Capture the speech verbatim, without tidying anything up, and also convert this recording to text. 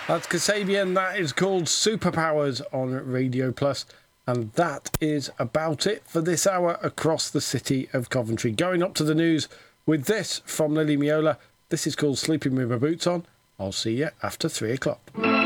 That's Kasabian. That is called Superpowers on Radio Plus. And that is about it for this hour across the city of Coventry. Going up to the news with this from Lily Miola. This is called Sleeping With My Boots On. I'll see you after three o'clock.